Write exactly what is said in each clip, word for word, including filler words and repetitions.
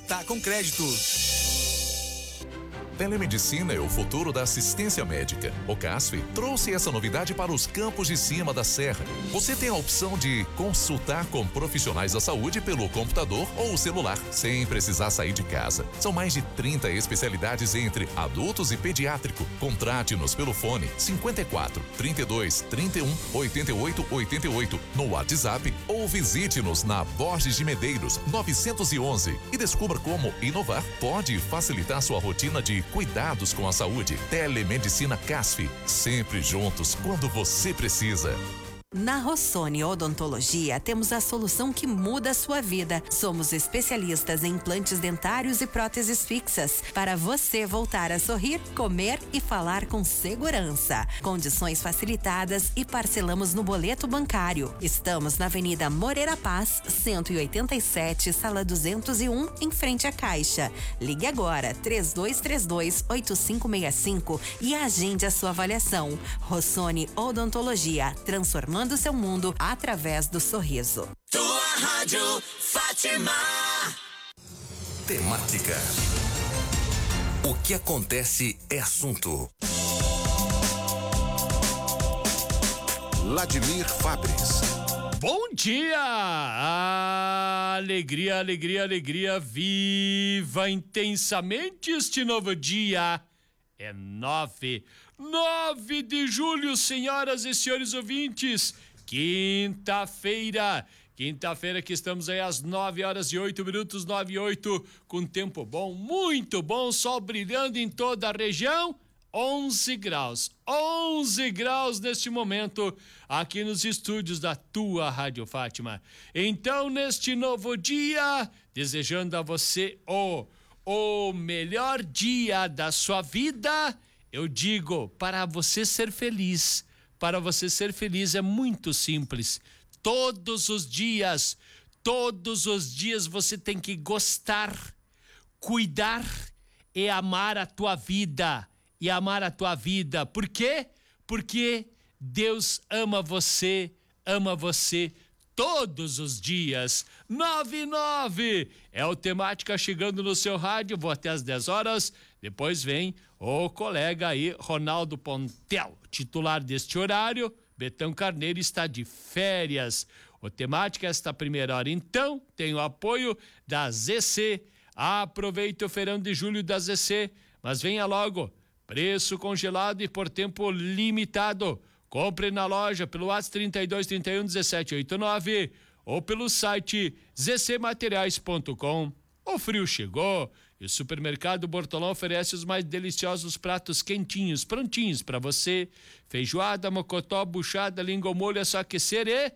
Tá com crédito. Telemedicina é o futuro da assistência médica. O CASF trouxe essa novidade para os campos de cima da serra. Você tem a opção de consultar com profissionais da saúde pelo computador ou celular, sem precisar sair de casa. São mais de trinta especialidades entre adultos e pediátrico. Contrate-nos pelo fone cinquenta e quatro, trinta e dois, trinta e um, oitenta e oito, oitenta e oito no WhatsApp ou visite-nos na Borges de Medeiros novecentos e onze e descubra como inovar pode facilitar sua rotina de cuidados com a saúde. Telemedicina CASF, sempre juntos quando você precisa. Na Rossoni Odontologia, temos a solução que muda a sua vida. Somos especialistas em implantes dentários e próteses fixas, para você voltar a sorrir, comer e falar com segurança. Condições facilitadas e parcelamos no boleto bancário. Estamos na Avenida Moreira Paz, cento e oitenta e sete, sala duzentos e um, em frente à Caixa. Ligue agora, três dois três dois, oito cinco seis cinco e agende a sua avaliação. Rossoni Odontologia, transformando do seu mundo através do sorriso. Tua Rádio Fátima. Temática. O que acontece é assunto. Vladimir Fabris. Bom dia! Alegria, alegria, alegria. Viva intensamente este novo dia. É nove, nove de julho, senhoras e senhores ouvintes. Quinta-feira. Quinta-feira que estamos aí às nove horas e oito minutos, nove e oito, com tempo bom, muito bom, sol brilhando em toda a região. onze graus, onze graus neste momento aqui nos estúdios da tua Rádio Fátima. Então, neste novo dia, desejando a você o O melhor dia da sua vida, eu digo, para você ser feliz. Para você ser feliz é muito simples. Todos os dias, todos os dias você tem que gostar, cuidar e amar a tua vida. E amar a tua vida. Por quê? Porque Deus ama você, ama você todos os dias. Nove e nove é o Temática chegando no seu rádio. Vou até às dez horas. Depois vem o colega aí, Ronaldo Pontel, titular deste horário. Betão Carneiro está de férias. O Temática, esta primeira hora, então, tem o apoio da Z C. Aproveite o feirão de julho da Z C, mas venha logo. Preço congelado e por tempo limitado. Compre na loja pelo WhatsApp trinta e dois, trinta e um, dezessete oitenta e nove ou pelo site z c materiais ponto com. O frio chegou e o Supermercado Bortolão oferece os mais deliciosos pratos quentinhos, prontinhos para você. Feijoada, mocotó, buchada, língua ao molho, é só aquecer e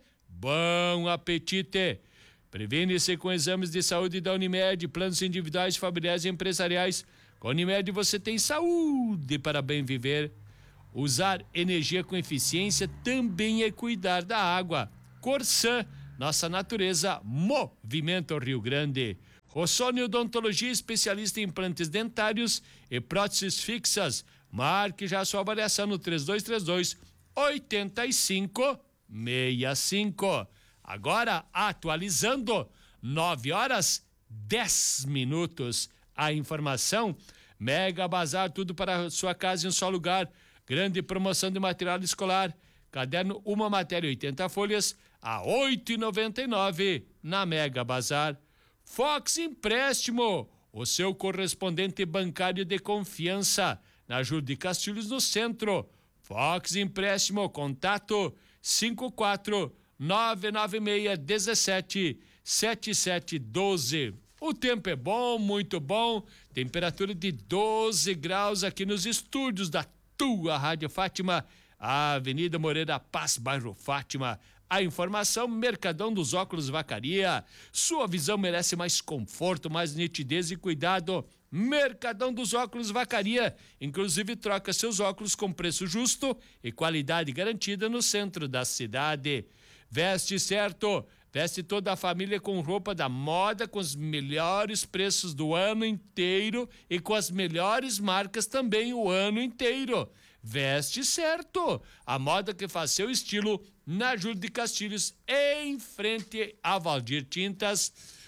bom apetite. Previne-se com exames de saúde da Unimed, planos individuais, familiares e empresariais. Com a Unimed você tem saúde para bem viver. Usar energia com eficiência também é cuidar da água. Corsã, nossa natureza, movimento Rio Grande. Rossoni Odontologia, especialista em implantes dentários e próteses fixas. Marque já sua avaliação no três dois três dois, oito cinco seis cinco. Agora, atualizando, nove horas, dez minutos. A informação, Mega Bazar, tudo para a sua casa em um só lugar. Grande promoção de material escolar. Caderno Uma Matéria oitenta folhas a oito e noventa e nove na Mega Bazar. Fox Empréstimo, o seu correspondente bancário de confiança. Na Júlio de Castilhos, no centro. Fox Empréstimo, contato cinco quatro nove nove seis um sete sete sete um dois. O tempo é bom, muito bom. Temperatura de doze graus aqui nos estúdios da tua Rádio Fátima, a Avenida Moreira Paz, bairro Fátima. A informação, Mercadão dos Óculos Vacaria. Sua visão merece mais conforto, mais nitidez e cuidado. Mercadão dos Óculos Vacaria. Inclusive troca seus óculos com preço justo e qualidade garantida no centro da cidade. Veste certo. Veste toda a família com roupa da moda, com os melhores preços do ano inteiro e com as melhores marcas também o ano inteiro. Veste certo. A moda que faz seu estilo na Júlio de Castilhos, em frente a Valdir Tintas.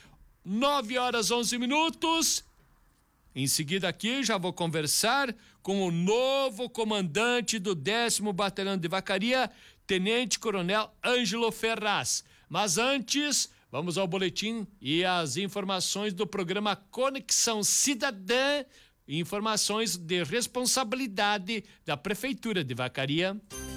nove horas onze minutos. Em seguida aqui já vou conversar com o novo comandante do décimo Batalhão de Vacaria, Tenente Coronel Ângelo Ferraz. Mas antes, vamos ao boletim e as informações do programa Conexão Cidadã, informações de responsabilidade da Prefeitura de Vacaria.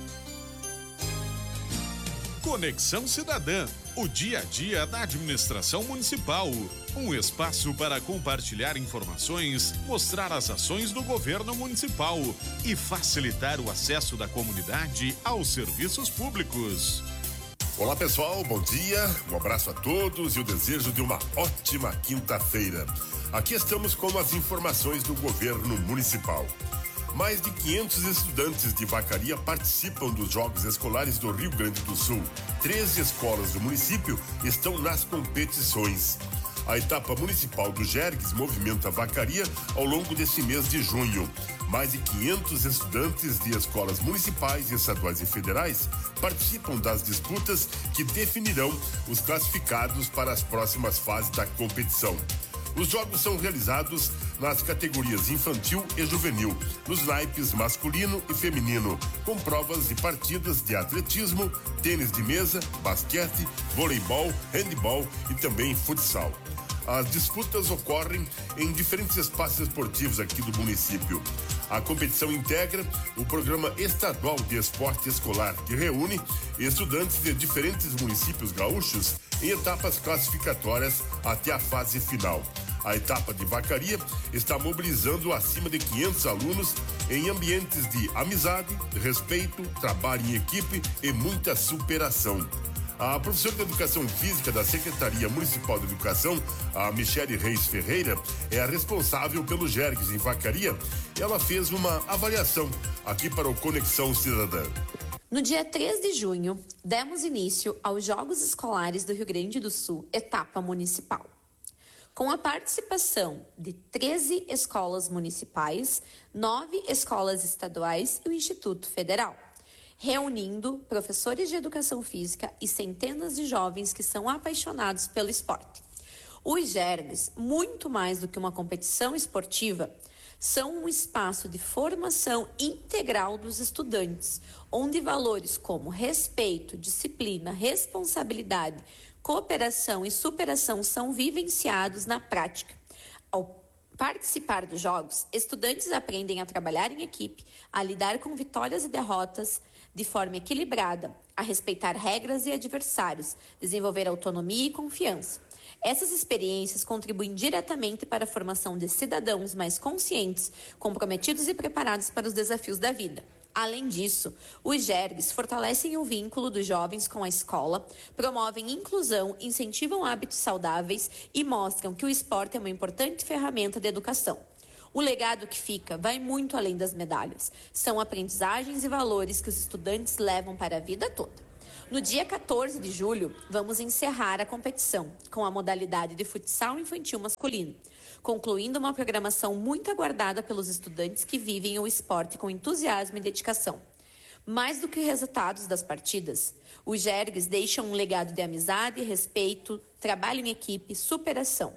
Conexão Cidadã, o dia a dia da administração municipal. Um espaço para compartilhar informações, mostrar as ações do governo municipal e facilitar o acesso da comunidade aos serviços públicos. Olá pessoal, bom dia, um abraço a todos e o desejo de uma ótima quinta-feira. Aqui estamos com as informações do governo municipal. Mais de quinhentos estudantes de Vacaria participam dos Jogos Escolares do Rio Grande do Sul. treze escolas do município estão nas competições. A etapa municipal do Jergues movimenta Vacaria ao longo desse mês de junho. Mais de quinhentos estudantes de escolas municipais, estaduais e federais participam das disputas que definirão os classificados para as próximas fases da competição. Os jogos são realizados nas categorias infantil e juvenil, nos naipes masculino e feminino, com provas e partidas de atletismo, tênis de mesa, basquete, voleibol, handebol e também futsal. As disputas ocorrem em diferentes espaços esportivos aqui do município. A competição integra o Programa Estadual de Esporte Escolar, que reúne estudantes de diferentes municípios gaúchos em etapas classificatórias até a fase final. A etapa de Vacaria está mobilizando acima de quinhentos alunos em ambientes de amizade, respeito, trabalho em equipe e muita superação. A professora de Educação Física da Secretaria Municipal de Educação, a Michele Reis Ferreira, é a responsável pelo Jergues em Vacaria. Ela fez uma avaliação aqui para o Conexão Cidadã. No dia três de junho, demos início aos Jogos Escolares do Rio Grande do Sul, etapa municipal. Com a participação de treze escolas municipais, nove escolas estaduais e o Instituto Federal, reunindo professores de educação física e centenas de jovens que são apaixonados pelo esporte. Os Jergues, muito mais do que uma competição esportiva, são um espaço de formação integral dos estudantes, onde valores como respeito, disciplina, responsabilidade, cooperação e superação são vivenciados na prática. Ao participar dos jogos, estudantes aprendem a trabalhar em equipe, a lidar com vitórias e derrotas de forma equilibrada, a respeitar regras e adversários, desenvolver autonomia e confiança. Essas experiências contribuem diretamente para a formação de cidadãos mais conscientes, comprometidos e preparados para os desafios da vida. Além disso, os Jergues fortalecem o vínculo dos jovens com a escola, promovem inclusão, incentivam hábitos saudáveis e mostram que o esporte é uma importante ferramenta de educação. O legado que fica vai muito além das medalhas. São aprendizagens e valores que os estudantes levam para a vida toda. No dia quatorze de julho, vamos encerrar a competição com a modalidade de futsal infantil masculino, concluindo uma programação muito aguardada pelos estudantes que vivem o esporte com entusiasmo e dedicação. Mais do que resultados das partidas, os Jergues deixam um legado de amizade, respeito, trabalho em equipe, superação.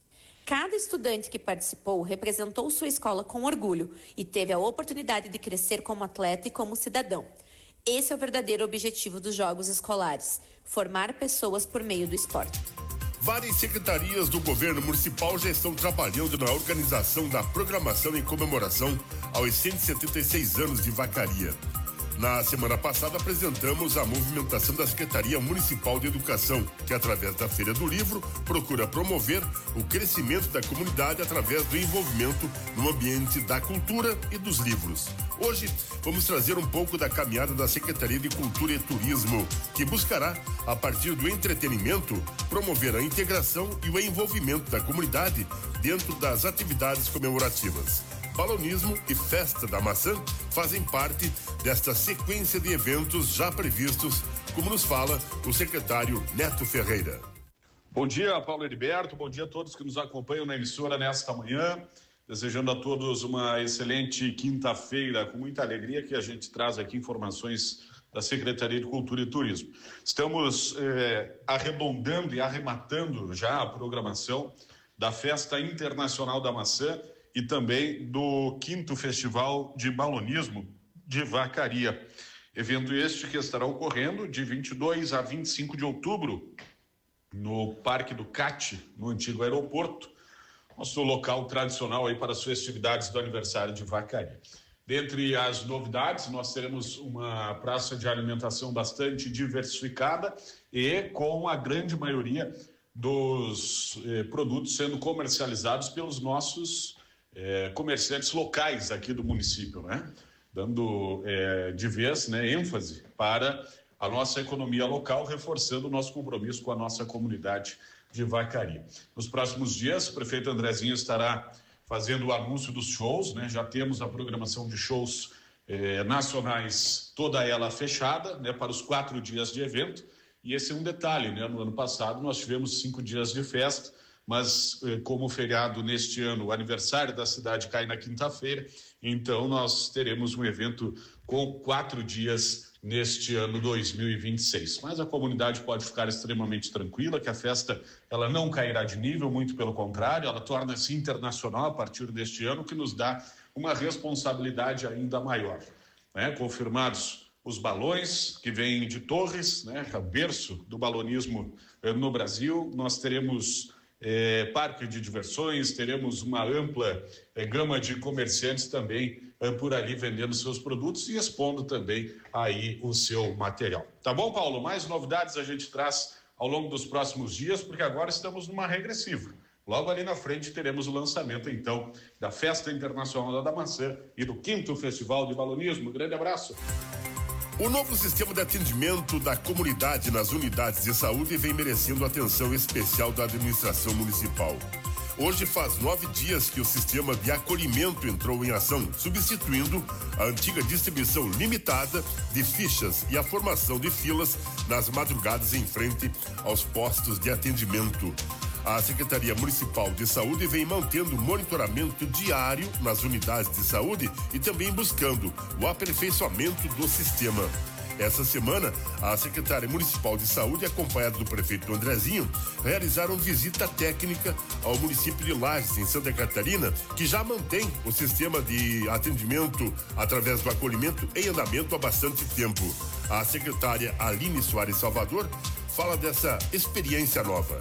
Cada estudante que participou representou sua escola com orgulho e teve a oportunidade de crescer como atleta e como cidadão. Esse é o verdadeiro objetivo dos Jogos Escolares, formar pessoas por meio do esporte. Várias secretarias do governo municipal já estão trabalhando na organização da programação em comemoração aos cento e setenta e seis anos de Vacaria. Na semana passada apresentamos a movimentação da Secretaria Municipal de Educação, que através da Feira do Livro procura promover o crescimento da comunidade através do envolvimento no ambiente da cultura e dos livros. Hoje vamos trazer um pouco da caminhada da Secretaria de Cultura e Turismo, que buscará, a partir do entretenimento, promover a integração e o envolvimento da comunidade dentro das atividades comemorativas. Balonismo e Festa da Maçã fazem parte desta sequência de eventos já previstos, como nos fala o secretário Neto Ferreira. Bom dia, Paulo Heriberto, bom dia a todos que nos acompanham na emissora nesta manhã, desejando a todos uma excelente quinta-feira, com muita alegria que a gente traz aqui informações da Secretaria de Cultura e Turismo. Estamos eh, arredondando e arrematando já a programação da Festa Internacional da Maçã e também do quinto Festival de Balonismo de Vacaria. Evento este que estará ocorrendo de vinte e dois a vinte e cinco de outubro no Parque do Cate, no antigo aeroporto, nosso local tradicional aí para as festividades do aniversário de Vacaria. Dentre as novidades, nós teremos uma praça de alimentação bastante diversificada e com a grande maioria dos eh, produtos sendo comercializados pelos nossos eh, comerciantes locais aqui do município, né? Dando eh, de vez, né, ênfase para a nossa economia local, reforçando o nosso compromisso com a nossa comunidade de Vacaria. Nos próximos dias, o prefeito Andrezinho estará fazendo o anúncio dos shows, né? Já temos a programação de shows eh, nacionais, toda ela fechada, né, para os quatro dias de evento. E esse é um detalhe, né? No ano passado nós tivemos cinco dias de festa, mas eh, como o feriado neste ano, o aniversário da cidade cai na quinta-feira, então nós teremos um evento com quatro dias neste ano dois mil e vinte e seis. Mas a comunidade pode ficar extremamente tranquila que a festa ela não cairá de nível, muito pelo contrário, ela torna-se internacional a partir deste ano, que nos dá uma responsabilidade ainda maior, né? Confirmados os balões que vêm de Torres, né? Berço do balonismo eh, no Brasil, nós teremos eh, parque de diversões, teremos uma ampla eh, gama de comerciantes também por ali vendendo seus produtos e expondo também aí o seu material. Tá bom, Paulo? Mais novidades a gente traz ao longo dos próximos dias, porque agora estamos numa regressiva. Logo ali na frente teremos o lançamento, então, da Festa Internacional da Maçã e do quinto Festival de Balonismo. Grande abraço. O novo sistema de atendimento da comunidade nas unidades de saúde vem merecendo atenção especial da administração municipal. Hoje faz nove dias que o sistema de acolhimento entrou em ação, substituindo a antiga distribuição limitada de fichas e a formação de filas nas madrugadas em frente aos postos de atendimento. A Secretaria Municipal de Saúde vem mantendo monitoramento diário nas unidades de saúde e também buscando o aperfeiçoamento do sistema. Essa semana, a secretária municipal de saúde, acompanhada do prefeito Andrezinho, realizaram visita técnica ao município de Lages, em Santa Catarina, que já mantém o sistema de atendimento através do acolhimento em andamento há bastante tempo. A secretária Aline Soares Salvador fala dessa experiência nova.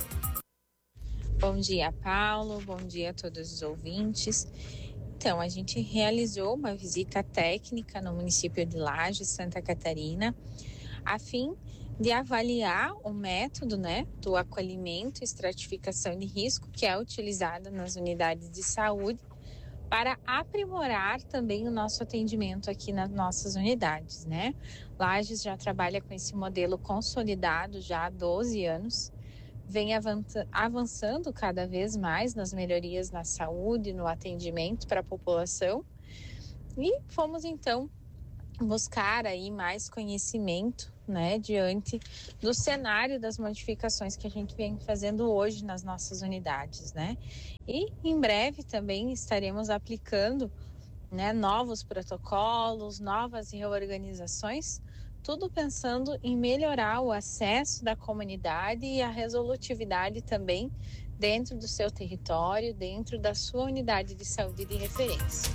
Bom dia, Paulo. Bom dia a todos os ouvintes. Então, a gente realizou uma visita técnica no município de Lages, Santa Catarina, a fim de avaliar o método, né, do acolhimento e estratificação de risco que é utilizado nas unidades de saúde para aprimorar também o nosso atendimento aqui nas nossas unidades, né? Lages já trabalha com esse modelo consolidado já há doze anos, vem avançando cada vez mais nas melhorias na saúde, no atendimento para a população, e fomos então buscar aí mais conhecimento, né, diante do cenário das modificações que a gente vem fazendo hoje nas nossas unidades, né? E em breve também estaremos aplicando, né, novos protocolos, novas reorganizações, tudo pensando em melhorar o acesso da comunidade e a resolutividade também dentro do seu território, dentro da sua unidade de saúde de referência.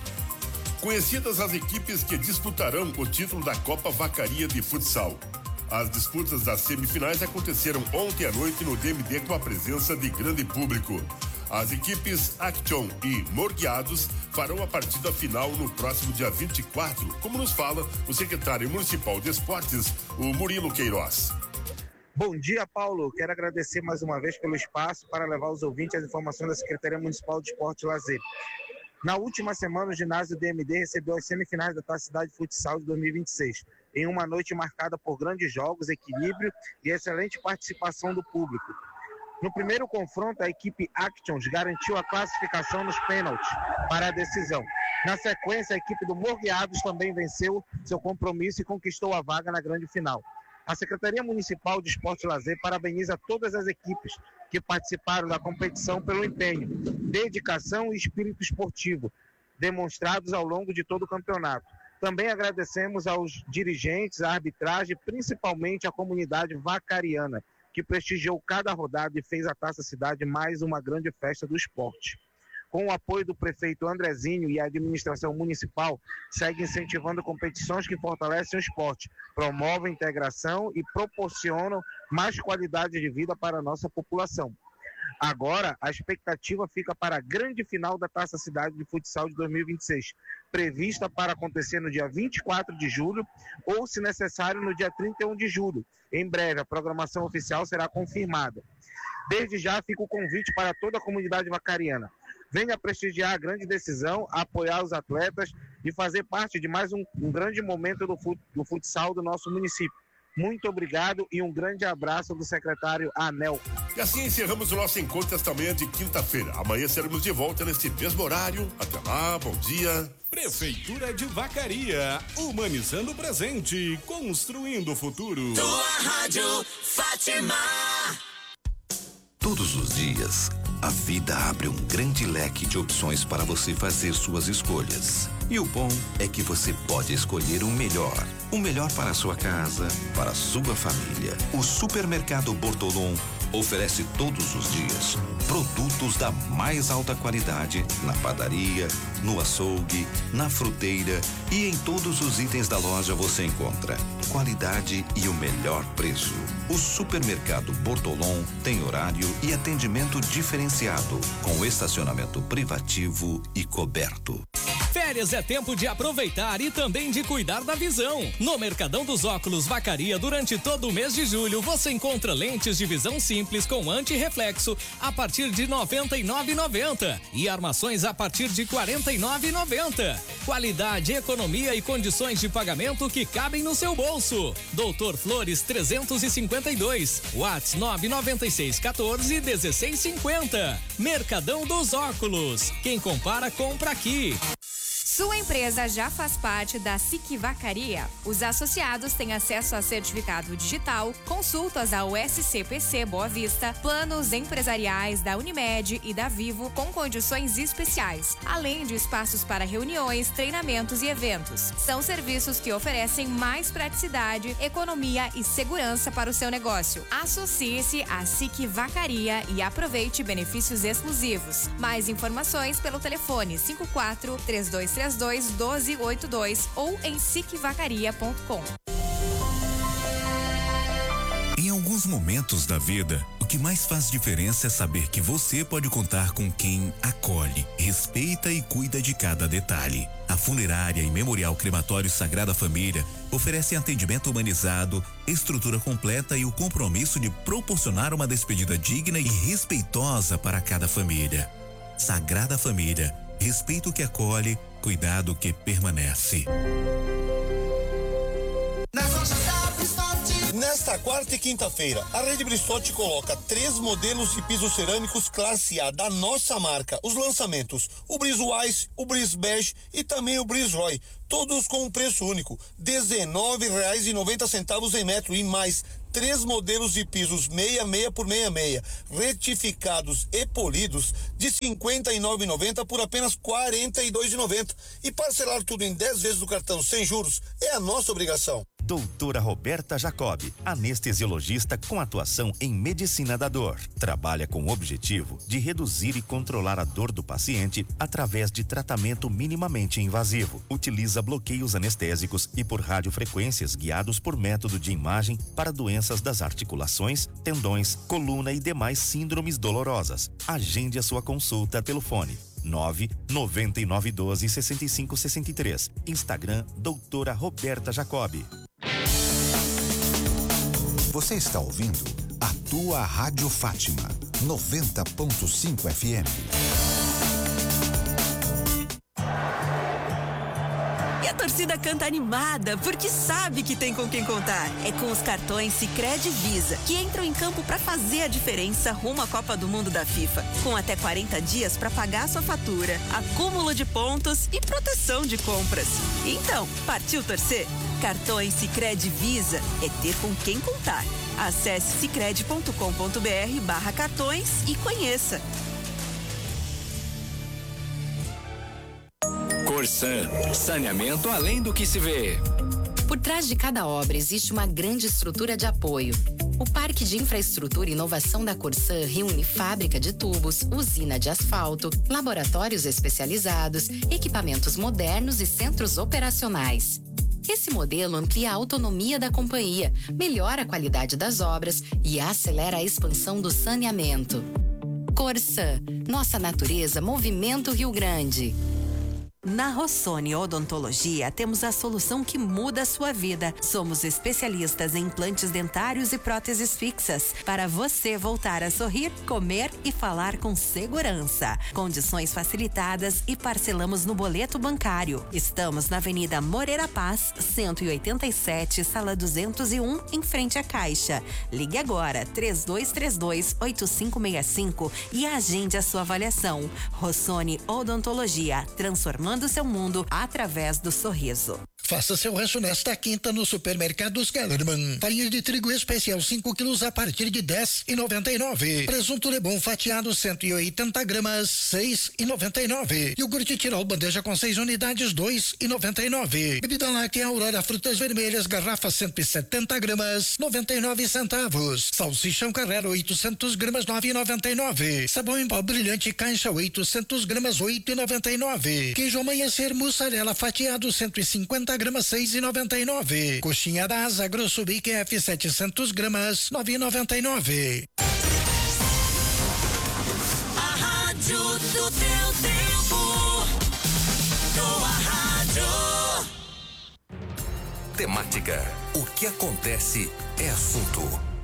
Conhecidas as equipes que disputarão o título da Copa Vacaria de Futsal. As disputas das semifinais aconteceram ontem à noite no D M D com a presença de grande público. As equipes Action e Morgueados farão a partida final no próximo dia vinte e quatro, como nos fala o secretário municipal de esportes, o Murilo Queiroz. Bom dia, Paulo. Quero agradecer mais uma vez pelo espaço para levar aos ouvintes as informações da Secretaria Municipal de Esporte e Lazer. Na última semana, o ginásio D M D recebeu as semifinais da Taça Cidade Futsal de dois mil e vinte e seis, em uma noite marcada por grandes jogos, equilíbrio e excelente participação do público. No primeiro confronto, a equipe Actions garantiu a classificação nos pênaltis para a decisão. Na sequência, a equipe do Morgueados também venceu seu compromisso e conquistou a vaga na grande final. A Secretaria Municipal de Esporte e Lazer parabeniza todas as equipes que participaram da competição pelo empenho, dedicação e espírito esportivo demonstrados ao longo de todo o campeonato. Também agradecemos aos dirigentes, à arbitragem, principalmente à comunidade vacariana, que prestigiou cada rodada e fez a Taça Cidade mais uma grande festa do esporte. Com o apoio do prefeito Andrezinho e a administração municipal, segue incentivando competições que fortalecem o esporte, promovem integração e proporcionam mais qualidade de vida para a nossa população. Agora, a expectativa fica para a grande final da Taça Cidade de Futsal de dois mil e vinte e seis, prevista para acontecer no dia vinte e quatro de julho ou, se necessário, no dia trinta e um de julho. Em breve, a programação oficial será confirmada. Desde já, fica o convite para toda a comunidade vacariana. Venha prestigiar a grande decisão, apoiar os atletas e fazer parte de mais um, um grande momento do, fut, do futsal do nosso município. Muito obrigado e um grande abraço do secretário Anel. E assim encerramos o nosso encontro esta manhã de quinta-feira. Amanhã seremos de volta neste mesmo horário. Até lá, bom dia. Prefeitura de Vacaria, humanizando o presente, construindo o futuro. Tua Rádio Fátima. Todos os dias, a vida abre um grande leque de opções para você fazer suas escolhas. E o bom é que você pode escolher o melhor. O melhor para a sua casa, para a sua família. O Supermercado Bortolom oferece todos os dias produtos da mais alta qualidade na padaria, no açougue, na fruteira e em todos os itens da loja você encontra qualidade e o melhor preço. O Supermercado Bortolom tem horário e atendimento diferenciado, com estacionamento privativo e coberto. Férias é tempo de aproveitar e também de cuidar da visão. No Mercadão dos Óculos Vacaria, durante todo o mês de julho, você encontra lentes de visão simples com anti-reflexo a partir de noventa e nove reais e noventa centavos e armações a partir de quarenta e nove reais e noventa centavos. Qualidade, economia e condições de pagamento que cabem no seu bolso. Doutor Flores trezentos e cinquenta e dois, WhatsApp nove nove seis um quatro um seis cinco zero. Mercadão dos Óculos. Quem compara, compra aqui. Sua empresa já faz parte da S I C Vacaria. Os associados têm acesso a certificado digital, consultas ao S C P C Boa Vista, planos empresariais da Unimed e da Vivo com condições especiais, além de espaços para reuniões, treinamentos e eventos. São serviços que oferecem mais praticidade, economia e segurança para o seu negócio. Associe-se à S I C Vacaria e aproveite benefícios exclusivos. Mais informações pelo telefone cinco quatro três dois três dois um dois oito dois ou em sic vacaria ponto com. Em alguns momentos da vida, o que mais faz diferença é saber que você pode contar com quem acolhe, respeita e cuida de cada detalhe. A Funerária e Memorial Crematório Sagrada Família oferecem atendimento humanizado, estrutura completa e o compromisso de proporcionar uma despedida digna e respeitosa para cada família. Sagrada Família, respeito que acolhe, cuidado que permanece. Nesta quarta e quinta-feira, a Rede Bristotti coloca três modelos de pisos cerâmicos classe A da nossa marca. Os lançamentos, o Bris Wise, o Bris Bege e também o Bris Roy. Todos com um preço único, dezenove reais e noventa centavos em metro e mais três modelos de pisos sessenta e seis por sessenta e seis, retificados e polidos de cinquenta e nove reais e noventa centavos por apenas quarenta e dois reais e noventa centavos. E parcelar tudo em dez vezes do cartão sem juros é a nossa obrigação. Doutora Roberta Jacob, anestesiologista com atuação em medicina da dor. Trabalha com o objetivo de reduzir e controlar a dor do paciente através de tratamento minimamente invasivo. Utiliza bloqueios anestésicos e por radiofrequências guiados por método de imagem para doenças das articulações, tendões, coluna e demais síndromes dolorosas. Agende a sua consulta pelo fone nove nove nove um dois seis cinco seis três. Instagram Doutora Roberta Jacob. Você está ouvindo a tua Rádio Fátima, noventa ponto cinco F M. E a torcida canta animada, porque sabe que tem com quem contar. É com os cartões Sicredi Visa, que entram em campo para fazer a diferença rumo à Copa do Mundo da FIFA. Com até quarenta dias para pagar sua fatura, acúmulo de pontos e proteção de compras. Então, partiu torcer? Cartões Sicredi Visa é ter com quem contar. Acesse sicredi ponto com ponto br barra cartões e conheça. Corsan, saneamento além do que se vê. Por trás de cada obra existe uma grande estrutura de apoio. O Parque de Infraestrutura e Inovação da Corsan reúne fábrica de tubos, usina de asfalto, laboratórios especializados, equipamentos modernos e centros operacionais. Esse modelo amplia a autonomia da companhia, melhora a qualidade das obras e acelera a expansão do saneamento. Corsan, nossa natureza, Movimento Rio Grande. Na Rossoni Odontologia, temos a solução que muda a sua vida. Somos especialistas em implantes dentários e próteses fixas, para você voltar a sorrir, comer e falar com segurança. Condições facilitadas e parcelamos no boleto bancário. Estamos na Avenida Moreira Paz, cento e oitenta e sete, sala duzentos e um, em frente à Caixa. Ligue agora, três dois três dois, oito cinco seis cinco e agende a sua avaliação. Rossoni Odontologia, transformando o seu mundo através do sorriso. Faça seu rancho nesta quinta no Supermercados Kellerman. Farinha de trigo especial cinco quilos a partir de dez e noventa e nove. Presunto Lebon fatiado cento e oitenta gramas, seis e noventa e nove. Iogurte Tirol bandeja com seis unidades, dois e noventa e nove. Bebida láctea Aurora frutas vermelhas garrafa cento e setenta gramas, noventa e nove centavos. Salsichão Carrera oitocentos gramas, nove e noventa e nove. Sabão em pó brilhante caixa oitocentos gramas, oito e noventa e nove. Queijo Amanhecer mussarela fatiado cento e cinquenta gramas, seis e noventa e nove. Coxinha da Asa Grosso Bic F setecentos gramas, nove e noventa e nove. A rádio do teu tempo. Tua rádio. Temática. O que acontece é assunto.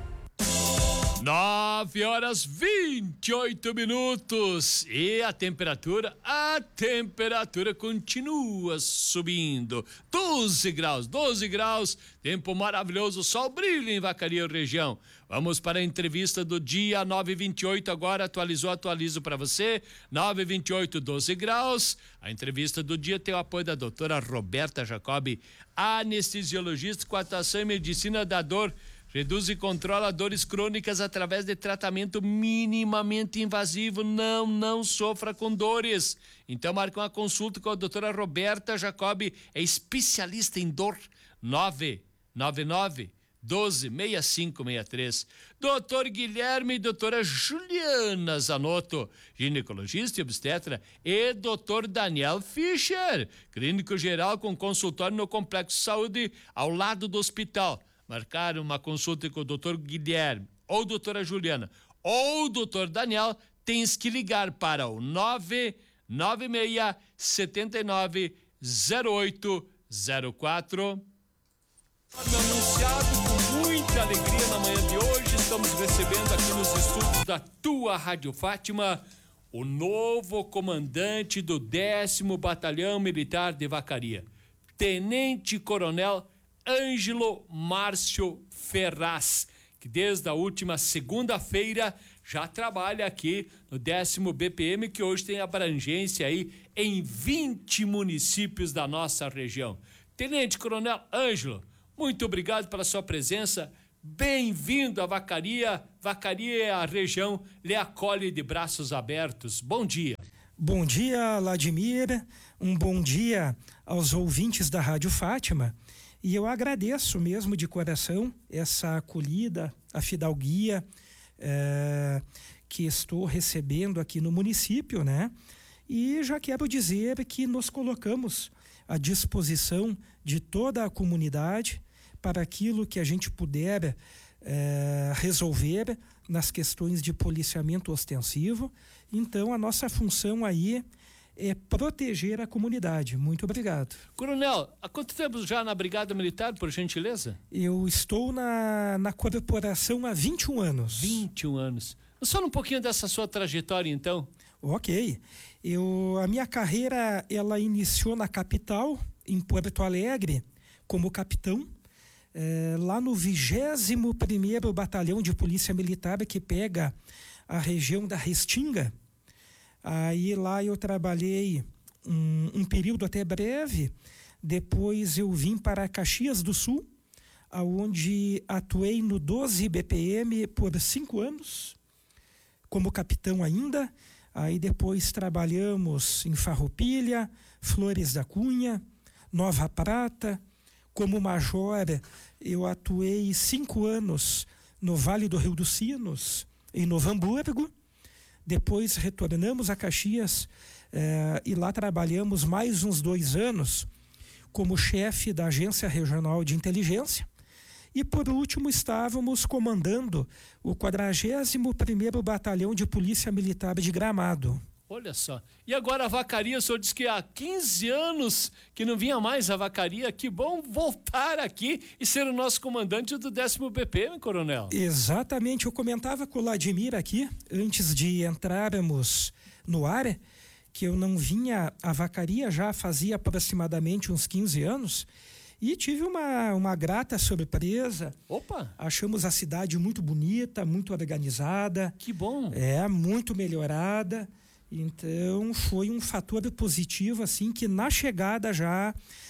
Nove horas vinte e oito minutos e a temperatura, a temperatura continua subindo. doze graus, doze graus, tempo maravilhoso, sol brilha em Vacaria região. Vamos para a entrevista do dia, nove e vinte e oito agora, atualizou, atualizo para você, nove e vinte e oito, doze graus. A entrevista do dia tem o apoio da doutora Roberta Jacobi, anestesiologista com atuação em medicina da dor. Reduz e controla dores crônicas através de tratamento minimamente invasivo. Não, não sofra com dores. Então marque uma consulta com a doutora Roberta Jacobi, é especialista em dor. nove nove nove, doze, seis cinco seis três. Doutor Guilherme e doutora Juliana Zanotto, ginecologista e obstetra, e doutor Daniel Fischer, clínico geral com consultório no Complexo de Saúde ao lado do hospital. Marcar uma consulta com o doutor Guilherme ou doutora Juliana ou doutor Daniel, tens que ligar para o nove nove seis, sete nove, zero oito zero quatro. Anunciado com muita alegria na manhã de hoje, estamos recebendo aqui nos estúdios da tua Rádio Fátima o novo comandante do décimo Batalhão Militar de Vacaria, Tenente Coronel Ângelo Márcio Ferraz, que desde a última segunda-feira já trabalha aqui no décimo B P M, que hoje tem abrangência aí em vinte municípios da nossa região. Tenente Coronel Ângelo, muito obrigado pela sua presença. Bem-vindo a Vacaria. Vacaria, a região lhe acolhe de braços abertos. Bom dia. Bom dia, Vladimir. Um bom dia aos ouvintes da Rádio Fátima. E eu agradeço mesmo de coração essa acolhida, a fidalguia é, que estou recebendo aqui no município, né? E já quero dizer que nos colocamos à disposição de toda a comunidade para aquilo que a gente puder é, resolver nas questões de policiamento ostensivo. Então, a nossa função aí é proteger a comunidade. Muito obrigado. Coronel, há quanto tempo já na Brigada Militar, por gentileza? Eu estou na, na corporação há vinte e um anos. vinte e um anos. Só um pouquinho dessa sua trajetória, então. Ok. Eu, a minha carreira, ela iniciou na capital, em Porto Alegre, como capitão, é, lá no vigésimo primeiro Batalhão de Polícia Militar, que pega a região da Restinga. Aí lá eu trabalhei um, um período até breve, depois eu vim para Caxias do Sul, onde atuei no doze B P M por cinco anos, como capitão ainda. Aí depois trabalhamos em Farroupilha, Flores da Cunha, Nova Prata. Como major, eu atuei cinco anos no Vale do Rio dos Sinos, em Novo Hamburgo. Depois retornamos a Caxias eh, e lá trabalhamos mais uns dois anos como chefe da Agência Regional de Inteligência. E por último estávamos comandando o quadragésimo primeiro Batalhão de Polícia Militar de Gramado. Olha só. E agora a Vacaria, o senhor disse que há quinze anos que não vinha mais a Vacaria. Que bom voltar aqui e ser o nosso comandante do décimo B P M, coronel. Exatamente. Eu comentava com o Vladimir aqui, antes de entrarmos no ar, que eu não vinha a Vacaria já fazia aproximadamente uns quinze anos. E tive uma, uma grata surpresa. Opa! Achamos a cidade muito bonita, muito organizada. Que bom! É, muito melhorada. Então, foi um fator positivo, assim, que na chegada já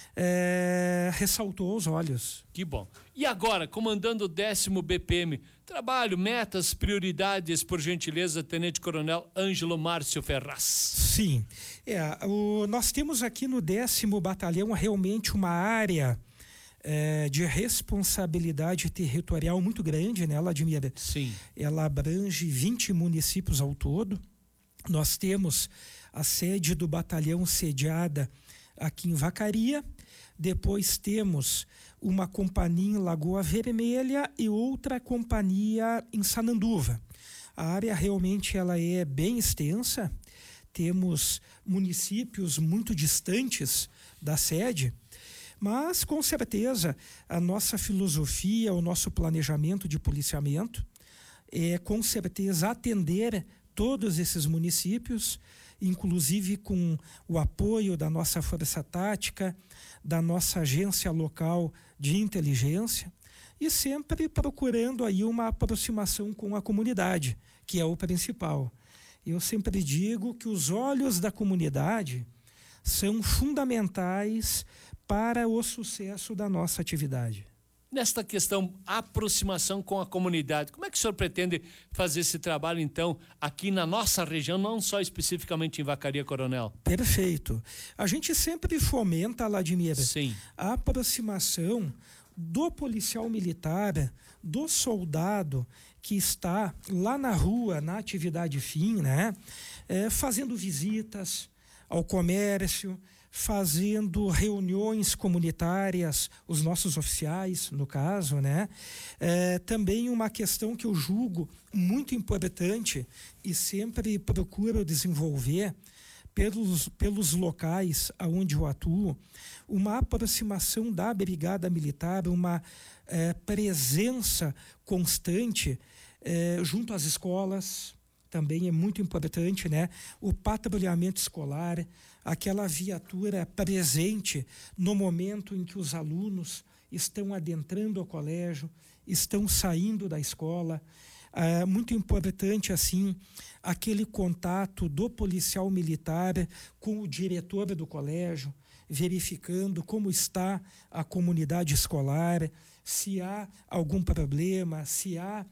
é, ressaltou os olhos. Que bom. E agora, comandando o décimo B P M, trabalho, metas, prioridades, por gentileza, Tenente Coronel Ângelo Márcio Ferraz. Sim. É, o, nós temos aqui no décimo Batalhão realmente uma área é, de responsabilidade territorial muito grande, né, Vladimir? Sim. Ela abrange vinte municípios ao todo. Nós temos a sede do batalhão sediada aqui em Vacaria. Depois temos uma companhia em Lagoa Vermelha e outra companhia em Sananduva. A área realmente ela é bem extensa. Temos municípios muito distantes da sede, mas com certeza a nossa filosofia, o nosso planejamento de policiamento é com certeza atender todos esses municípios, inclusive com o apoio da nossa Força Tática, da nossa agência local de inteligência e sempre procurando aí uma aproximação com a comunidade, que é o principal. Eu sempre digo que os olhos da comunidade são fundamentais para o sucesso da nossa atividade. Nesta questão, aproximação com a comunidade, como é que o senhor pretende fazer esse trabalho, então, aqui na nossa região, não só especificamente em Vacaria, coronel? Perfeito. A gente sempre fomenta, Vladimir, Sim. a aproximação do policial militar, do soldado que está lá na rua, na atividade fim, né? É, fazendo visitas ao comércio, fazendo reuniões comunitárias, os nossos oficiais, no caso, né? É, também uma questão que eu julgo muito importante e sempre procuro desenvolver pelos, pelos locais onde eu atuo, uma aproximação da Brigada Militar, uma é, presença constante é, junto às escolas. Também é muito importante, né? O patrulhamento escolar, aquela viatura presente no momento em que os alunos estão adentrando o colégio, estão saindo da escola. É muito importante, assim, aquele contato do policial militar com o diretor do colégio, verificando como está a comunidade escolar, se há algum problema, se há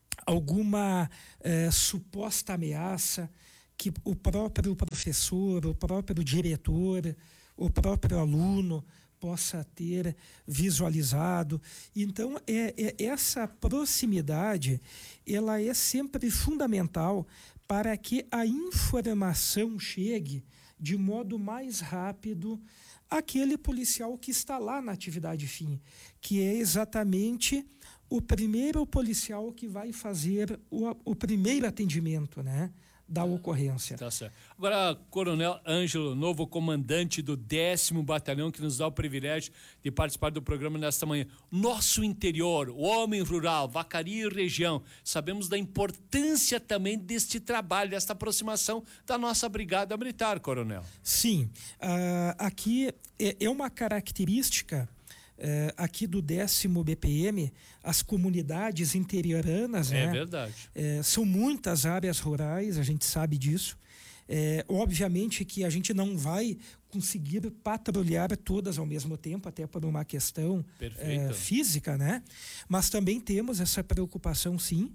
alguma eh, suposta ameaça que o próprio professor, o próprio diretor, o próprio aluno possa ter visualizado. Então, é, é, essa proximidade, ela é sempre fundamental para que a informação chegue de modo mais rápido àquele policial que está lá na atividade fim, que é exatamente o primeiro policial que vai fazer o, o primeiro atendimento, né, da ocorrência. Tá certo. Agora, Coronel Ângelo, novo comandante do décimo Batalhão, que nos dá o privilégio de participar do programa nesta manhã. Nosso interior, o homem rural, Vacaria e região, sabemos da importância também deste trabalho, desta aproximação da nossa Brigada Militar, Coronel. Sim, uh, aqui é, é uma característica Uh, aqui do décimo B P M, as comunidades interioranas, é né? verdade. Uh, são muitas áreas rurais, a gente sabe disso. É, obviamente que a gente não vai conseguir patrulhar todas ao mesmo tempo, até por uma questão é, física, né? Mas também temos essa preocupação, sim,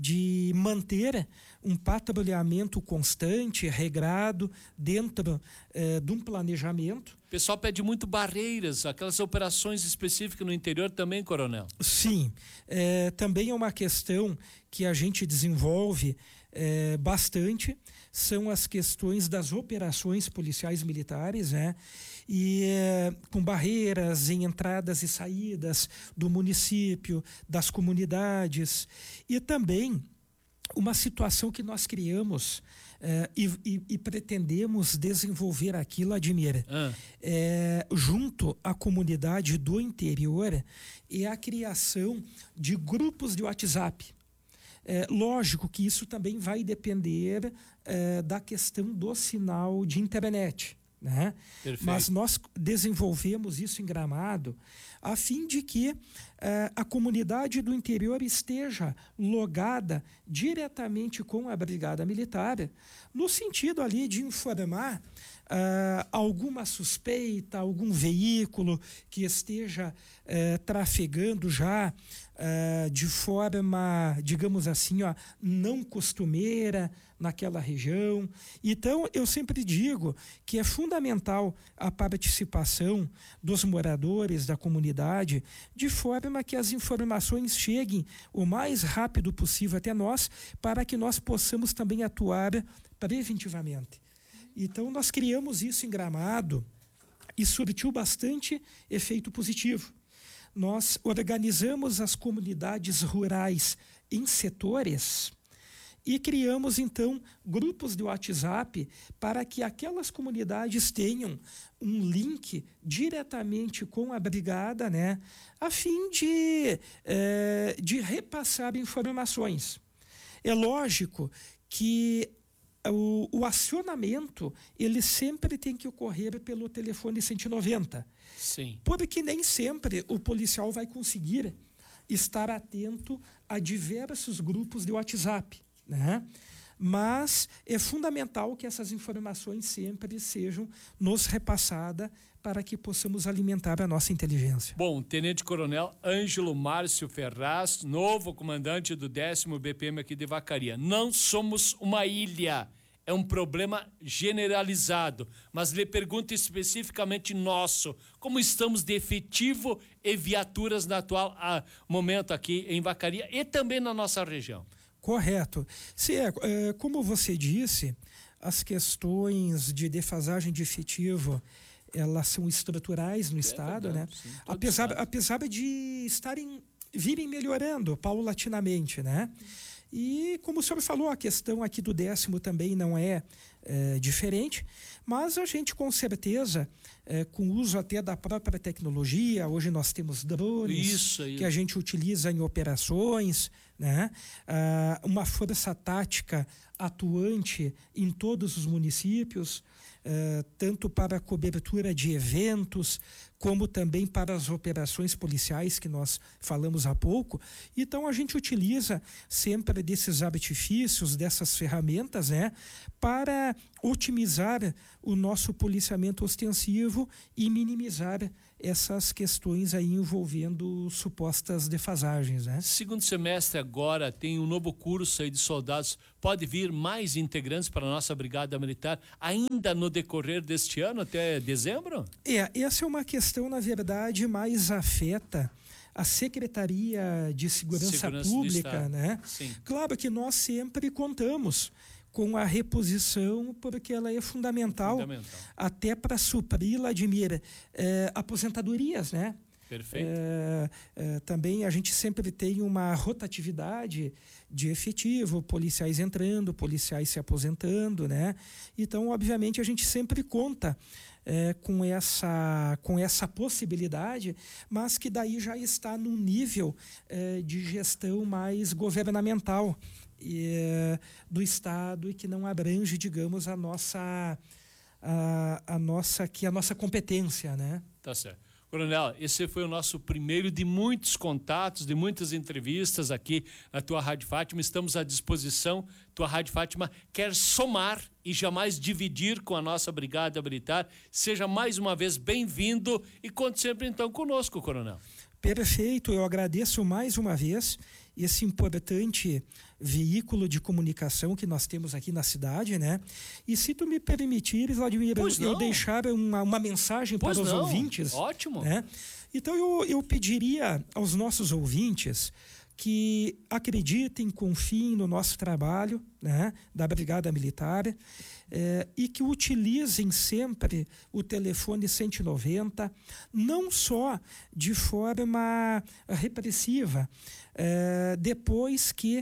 de manter um patrulhamento constante, regrado, dentro é, de um planejamento. O pessoal pede muito barreiras, aquelas operações específicas no interior também, coronel? Sim, é, também é uma questão que a gente desenvolve é, bastante, são as questões das operações policiais militares, né? E é, com barreiras em entradas e saídas do município, das comunidades, e também uma situação que nós criamos é, e, e, e pretendemos desenvolver aqui, Vladimir, ah. é, junto à comunidade do interior, é a criação de grupos de WhatsApp. É, lógico que isso também vai depender é, da questão do sinal de internet, né? Mas nós desenvolvemos isso em Gramado a fim de que eh, a comunidade do interior esteja logada diretamente com a Brigada Militar, no sentido ali de informar Uh, alguma suspeita, algum veículo que esteja uh, trafegando já uh, de forma, digamos assim, ó, não costumeira naquela região. Então, eu sempre digo que é fundamental a participação dos moradores da comunidade, de forma que as informações cheguem o mais rápido possível até nós, para que nós possamos também atuar preventivamente. Então, nós criamos isso em Gramado e surtiu bastante efeito positivo. Nós organizamos as comunidades rurais em setores e criamos, então, grupos de WhatsApp para que aquelas comunidades tenham um link diretamente com a brigada, né, a fim de, eh, de repassar informações. É lógico que O, o acionamento, ele sempre tem que ocorrer pelo telefone cento e noventa. Sim. Porque nem sempre o policial vai conseguir estar atento a diversos grupos de WhatsApp, né? Mas é fundamental que essas informações sempre sejam nos repassadas para que possamos alimentar a nossa inteligência. Bom, Tenente Coronel Ângelo Márcio Ferraz, novo comandante do décimo B P M aqui de Vacaria. Não somos uma ilha, é um problema generalizado, mas lhe pergunto especificamente nosso, como estamos de efetivo e viaturas no atual ah, momento aqui em Vacaria e também na nossa região? Correto. Se é, é, como você disse, as questões de defasagem de efetivo, elas são estruturais no é estado, verdade, né? Sim, apesar, estado. apesar de estarem, virem melhorando paulatinamente, né? E como o senhor falou, a questão aqui do décimo também não é, é diferente, mas a gente com certeza, é, com o uso até da própria tecnologia, hoje nós temos drones isso, isso. que a gente utiliza em operações, né? Ah, uma força tática atuante em todos os municípios, Uh, tanto para a cobertura de eventos, como também para as operações policiais que nós falamos há pouco. Então, a gente utiliza sempre desses artifícios, dessas ferramentas, né, para otimizar o nosso policiamento ostensivo e minimizar essas questões aí envolvendo supostas defasagens, né? Segundo semestre agora tem um novo curso aí de soldados. Pode vir mais integrantes para a nossa Brigada Militar ainda no decorrer deste ano, até dezembro? É, essa é uma questão, na verdade, mais afeta a Secretaria de Segurança, Segurança Pública, né? Sim. Claro que nós sempre contamos com a reposição, porque ela é fundamental, fundamental. até para suprir, Vladimir, eh, aposentadorias, né? Perfeito. É, é, também a gente sempre tem uma rotatividade de efetivo, policiais entrando, policiais se aposentando, né? Então, obviamente, a gente sempre conta é, com, essa, com essa possibilidade, mas que daí já está num nível é, de gestão mais governamental é, do Estado e que não abrange, digamos, a nossa, a, a nossa, que a nossa competência, né? Tá certo. Coronel, esse foi o nosso primeiro de muitos contatos, de muitas entrevistas aqui na tua Rádio Fátima. Estamos à disposição. Tua Rádio Fátima quer somar e jamais dividir com a nossa Brigada Militar. Seja mais uma vez bem-vindo e conte sempre então conosco, Coronel. Perfeito, eu agradeço mais uma vez esse importante veículo de comunicação que nós temos aqui na cidade, né? E se tu me permitires, Vladimir, eu deixar uma, uma mensagem pois para os não. ouvintes. Ótimo. Né? Então eu, eu pediria aos nossos ouvintes que acreditem, confiem no nosso trabalho, né, da Brigada Militar, eh, e que utilizem sempre o telefone cento e noventa, não só de forma repressiva, eh, depois que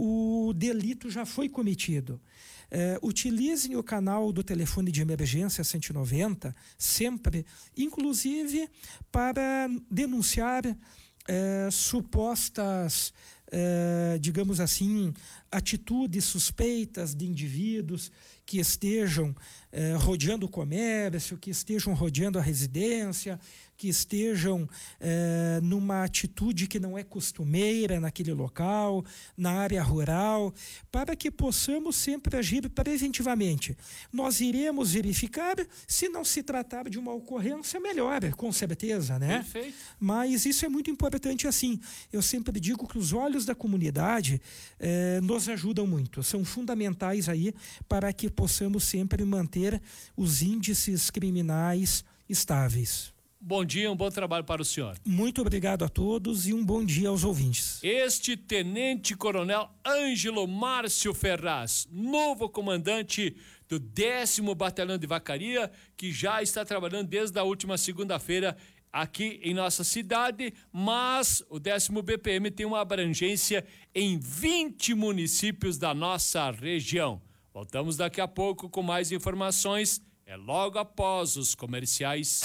o delito já foi cometido. Eh, utilizem o canal do telefone de emergência cento e noventa sempre, inclusive para denunciar eh, supostas, eh, digamos assim, atitudes suspeitas de indivíduos que estejam eh, rodeando o comércio, que estejam rodeando a residência, que estejam eh, numa atitude que não é costumeira naquele local, na área rural, para que possamos sempre agir preventivamente. Nós iremos verificar, se não se tratar de uma ocorrência, melhor, com certeza, né? Perfeito. Mas isso é muito importante assim. Eu sempre digo que os olhos da comunidade eh, nos ajudam muito, são fundamentais aí para que possamos sempre manter os índices criminais estáveis. Bom dia, um bom trabalho para o senhor. Muito obrigado a todos e um bom dia aos ouvintes. Este Tenente Coronel Ângelo Márcio Ferraz, novo comandante do décimo Batalhão de Vacaria, que já está trabalhando desde a última segunda-feira aqui em nossa cidade, mas o décimo B P M tem uma abrangência em vinte municípios da nossa região. Voltamos daqui a pouco com mais informações, é logo após os comerciais.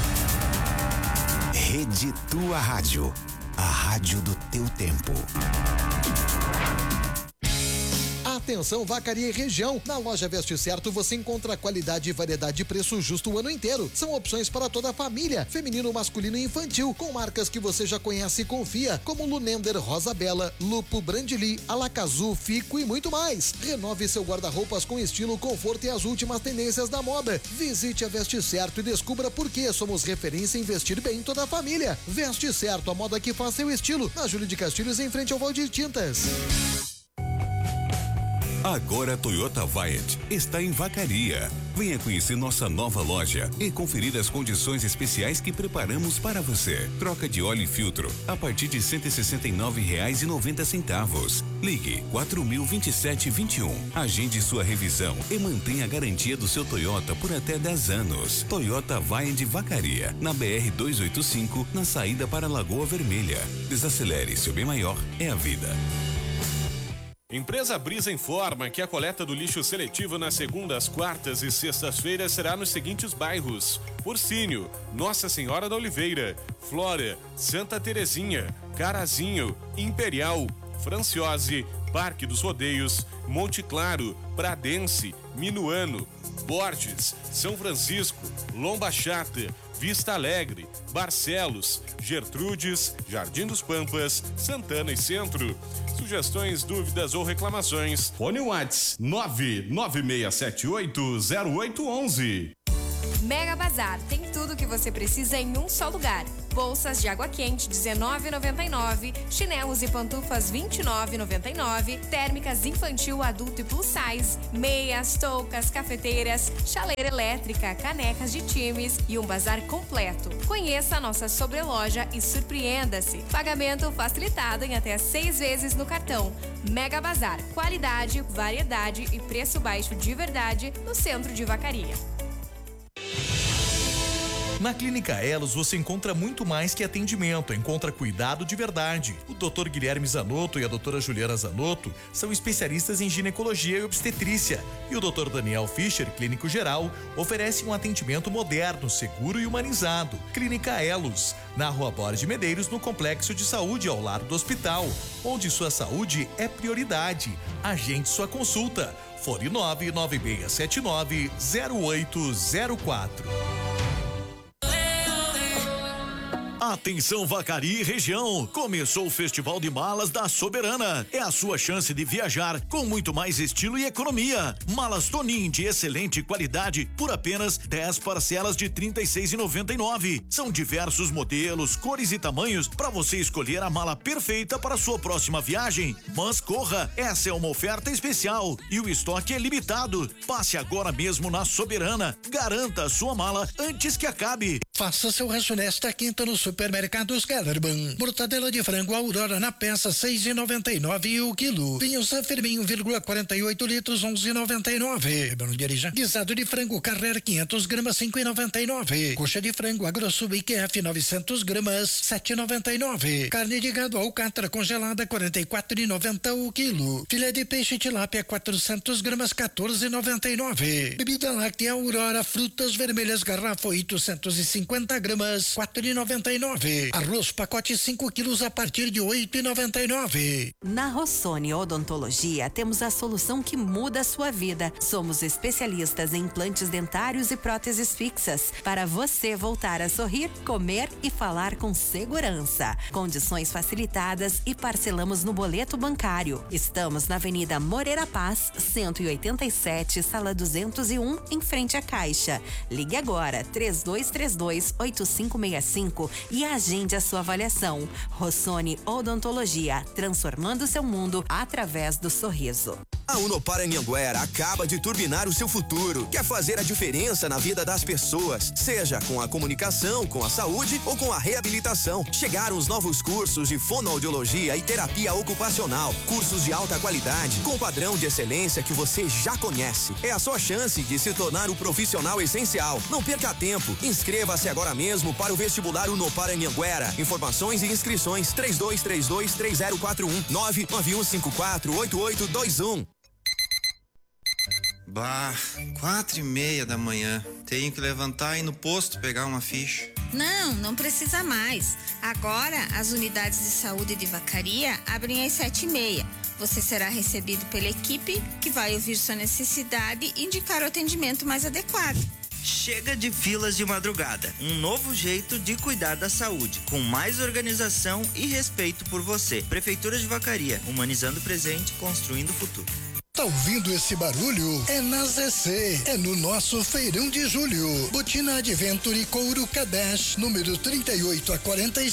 Rede Tua Rádio, a rádio do teu tempo. Atenção, Vacaria e região. Na loja Veste Certo você encontra qualidade, variedade e preço justo o ano inteiro. São opções para toda a família, feminino, masculino e infantil, com marcas que você já conhece e confia, como Lunender, Rosa Bela, Lupo, Brandili, Alacazu, Fico e muito mais. Renove seu guarda-roupas com estilo, conforto e as últimas tendências da moda. Visite a Veste Certo e descubra por que somos referência em vestir bem toda a família. Veste Certo, a moda que faz seu estilo. Na Júlio de Castilhos, em frente ao Valdir Tintas. Agora a Toyota Viant está em Vacaria. Venha conhecer nossa nova loja e conferir as condições especiais que preparamos para você. Troca de óleo e filtro a partir de cento e sessenta e nove reais e noventa centavos. Ligue quatro mil vinte e sete vinte e um. Agende sua revisão e mantenha a garantia do seu Toyota por até dez anos. Toyota Viant Vacaria, na B R duzentos e oitenta e cinco, na saída para Lagoa Vermelha. Desacelere, seu bem maior é a vida. Empresa Brisa informa que a coleta do lixo seletivo nas segundas, quartas e sextas-feiras será nos seguintes bairros: Porcínio, Nossa Senhora da Oliveira, Flora, Santa Terezinha, Carazinho, Imperial, Franciose, Parque dos Rodeios, Monte Claro, Pradense, Minuano, Borges, São Francisco, Lomba Chata, Vista Alegre, Barcelos, Gertrudes, Jardim dos Pampas, Santana e Centro. Sugestões, dúvidas ou reclamações? Fone Whats nove nove seis sete oito zero oito um um. Mega Bazar tem tudo o que você precisa em um só lugar. Bolsas de água quente dezenove reais e noventa e nove centavos, chinelos e pantufas vinte e nove reais e noventa e nove centavos, térmicas infantil, adulto e plus size, meias, toucas, cafeteiras, chaleira elétrica, canecas de times e um bazar completo. Conheça a nossa sobreloja e surpreenda-se. Pagamento facilitado em até seis vezes no cartão. Mega Bazar, qualidade, variedade e preço baixo de verdade no centro de Vacaria. Na Clínica Elos você encontra muito mais que atendimento, encontra cuidado de verdade. O doutor Guilherme Zanotto e a doutora Juliana Zanotto são especialistas em ginecologia e obstetrícia. E o doutor Daniel Fischer, clínico geral, oferece um atendimento moderno, seguro e humanizado. Clínica Elos, na Rua Borges de Medeiros, no Complexo de Saúde, ao lado do hospital, onde sua saúde é prioridade. Agende sua consulta. Fone nove nove seis sete nove zero oito zero quatro. Atenção Vacaria e região, começou o Festival de Malas da Soberana. É a sua chance de viajar com muito mais estilo e economia. Malas Tonin de excelente qualidade por apenas dez parcelas de trinta e seis reais e noventa e nove centavos. São diversos modelos, cores e tamanhos para você escolher a mala perfeita para sua próxima viagem. Mas corra, essa é uma oferta especial e o estoque é limitado. Passe agora mesmo na Soberana. Garanta a sua mala antes que acabe. Faça seu rancho nesta quinta no Supermercados Kellerman. Mortadela de frango Aurora na peça seis reais e noventa e nove centavos o quilo. Vinho San Firmin um vírgula quarenta e oito litros onze reais e noventa e nove centavos. Guisado de frango Carrer quinhentos gramas cinco reais e noventa e nove centavos. Coxa de frango AgroSub I Q F novecentos gramas sete reais e noventa e nove centavos. Carne de gado alcatra congelada quarenta e quatro reais e noventa centavos o quilo. Filé de peixe tilápia quatrocentos gramas quatorze reais e noventa e nove centavos. Bebida láctea Aurora frutas vermelhas garrafa oitocentos e cinquenta gramas quatro reais e noventa e nove centavos. Arroz pacote cinco quilos a partir de oito reais e noventa e nove centavos. Na Rossoni Odontologia temos a solução que muda a sua vida. Somos especialistas em implantes dentários e próteses fixas para você voltar a sorrir, comer e falar com segurança. Condições facilitadas e parcelamos no boleto bancário. Estamos na Avenida Moreira Paz, cento e oitenta e sete, sala duzentos e um, em frente à Caixa. Ligue agora três dois três dois, oito cinco seis cinco e agende a sua avaliação. Rossoni Odontologia, transformando seu mundo através do sorriso. A Unopar Anhanguera acaba de turbinar o seu futuro. Quer fazer a diferença na vida das pessoas, seja com a comunicação, com a saúde ou com a reabilitação. Chegaram os novos cursos de fonoaudiologia e terapia ocupacional. Cursos de alta qualidade, com padrão de excelência que você já conhece. É a sua chance de se tornar o profissional essencial. Não perca tempo. Inscreva-se agora mesmo para o vestibular Unopar Anhanguera. Informações e inscrições três dois três dois, três zero quatro um, nove nove um cinco quatro, oito oito dois um. Bah, quatro e meia da manhã. Tenho que levantar e ir no posto pegar uma ficha. Não, não precisa mais. Agora, as unidades de saúde de Vacaria abrem às sete e meia. Você será recebido pela equipe que vai ouvir sua necessidade e indicar o atendimento mais adequado. Chega de filas de madrugada. Um novo jeito de cuidar da saúde, com mais organização e respeito por você. Prefeitura de Vacaria, humanizando o presente, construindo o futuro. Tá ouvindo esse barulho? É na Z C, é no nosso feirão de julho. Botina Adventure Couro Kadesh, número trinta e oito a quarenta e